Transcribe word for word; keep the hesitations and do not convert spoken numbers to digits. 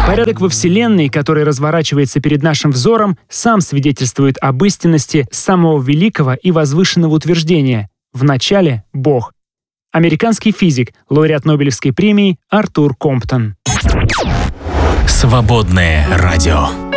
Порядок во Вселенной, который разворачивается перед нашим взором, сам свидетельствует об истинности самого великого и возвышенного утверждения «В начале — Бог». Американский физик, лауреат Нобелевской премии Артур Комптон. Свободное радио.